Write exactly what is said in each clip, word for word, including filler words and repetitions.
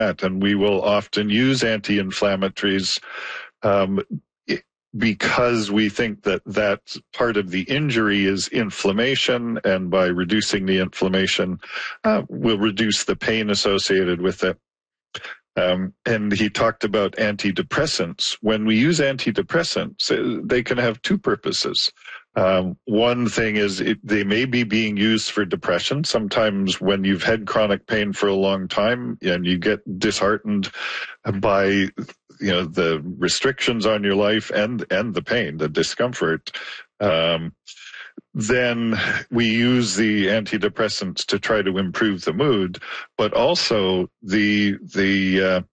that. And we will often use anti-inflammatories um, because we think that that part of the injury is inflammation, and by reducing the inflammation, uh, we'll reduce the pain associated with it. Um, and he talked about antidepressants. When we use antidepressants, they can have two purposes. Um, one thing is it, they may be being used for depression. Sometimes when you've had chronic pain for a long time and you get disheartened by, you know, the restrictions on your life and, and the pain, the discomfort, um, then we use the antidepressants to try to improve the mood, but also the, the, uh,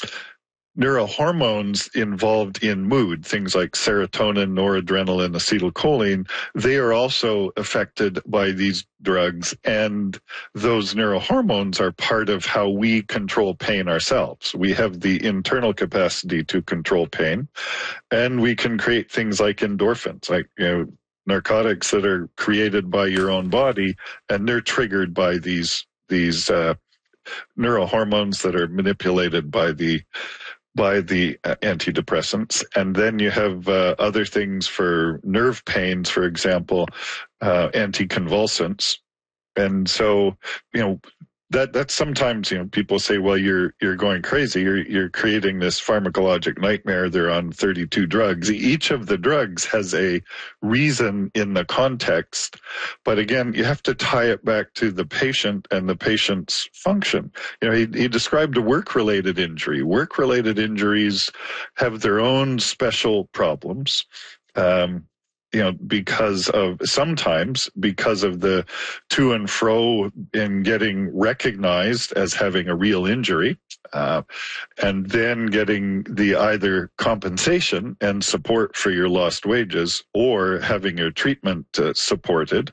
neurohormones involved in mood, things like serotonin, noradrenaline, acetylcholine, they are also affected by these drugs. And those neurohormones are part of how we control pain ourselves. We have the internal capacity to control pain, and we can create things like endorphins, like, you know, narcotics that are created by your own body, and they're triggered by these, these, uh, neurohormones that are manipulated by the by the uh, antidepressants. And then you have uh, other things for nerve pains, for example, uh, anticonvulsants. And so, you know, that that's sometimes, you know, people say, well, you're you're going crazy. You're you're creating this pharmacologic nightmare. They're on thirty-two drugs. Each of the drugs has a reason in the context. But again, you have to tie it back to the patient and the patient's function. You know, he, he described a work-related injury. Work-related injuries have their own special problems. Um, you know, because of, sometimes because of the to and fro in getting recognized as having a real injury, uh, and then getting the either compensation and support for your lost wages, or having your treatment uh, supported.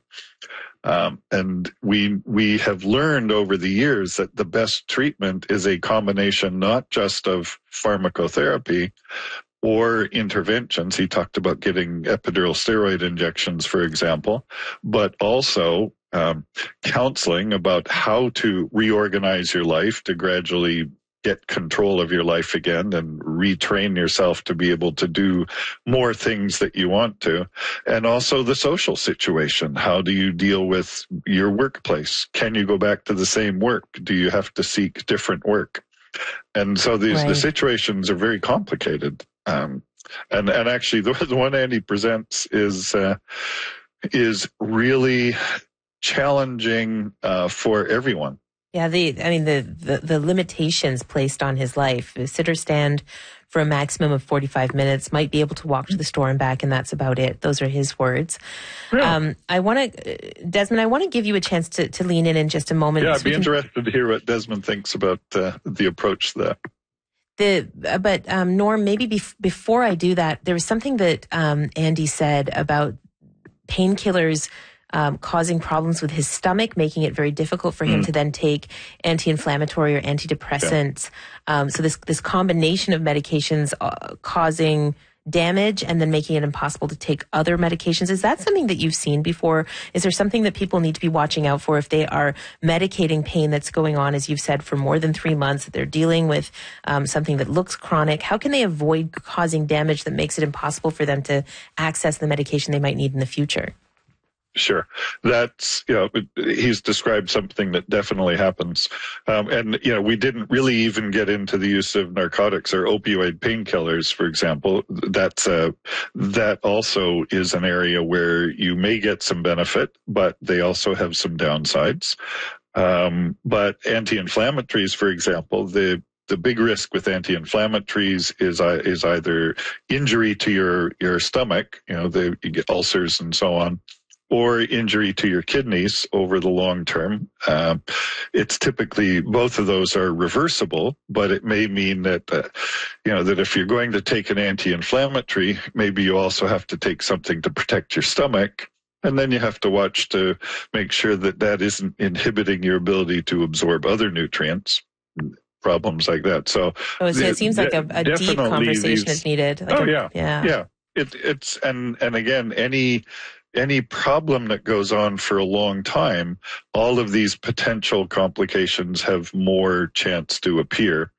Um, and we we have learned over the years that the best treatment is a combination not just of pharmacotherapy or interventions. He talked about getting epidural steroid injections, for example, but also um, counseling about how to reorganize your life to gradually get control of your life again and retrain yourself to be able to do more things that you want to. And also the social situation. How do you deal with your workplace? Can you go back to the same work? Do you have to seek different work? And so these, right. the situations are very complicated. Um, and, and actually the, the one Andy presents is, uh, is really challenging, uh, for everyone. Yeah, the I mean the, the the limitations placed on his life. Sit or stand for a maximum of forty-five minutes, might be able to walk to the store and back, and that's about it. Those are his words. Really? Um, I want to, Desmond, I want to give you a chance to, to lean in in just a moment. Yeah, so I'd be can, interested to hear what Desmond thinks about uh, the approach to that. The, uh, but um, Norm, maybe bef- before I do that, there was something that um, Andy said about painkillers Um, causing problems with his stomach, making it very difficult for him mm. to then take anti-inflammatory or antidepressants. Yeah. Um, so this this combination of medications uh, causing damage and then making it impossible to take other medications. Is that something that you've seen before? Is there something that people need to be watching out for if they are medicating pain that's going on, as you've said, for more than three months, that they're dealing with um, something that looks chronic? How can they avoid causing damage that makes it impossible for them to access the medication they might need in the future? Sure. That's, you know, he's described something that definitely happens. Um, and, you know, we didn't really even get into the use of narcotics or opioid painkillers, for example. That's, uh, that also is an area where you may get some benefit, but they also have some downsides. Um, but anti-inflammatories, for example, the, the big risk with anti-inflammatories is, uh, is either injury to your, your stomach, you know, the, you get ulcers and so on, or injury to your kidneys over the long term. Uh, it's typically, both of those are reversible, but it may mean that, uh, you know, that if you're going to take an anti-inflammatory, maybe you also have to take something to protect your stomach. And then you have to watch to make sure that that isn't inhibiting your ability to absorb other nutrients. Problems like that. So, oh, so it seems like a, a deep conversation these, is needed. Like oh a, yeah, yeah, yeah. It, it's and and again, any any problem that goes on for a long time, all of these potential complications have more chance to appear.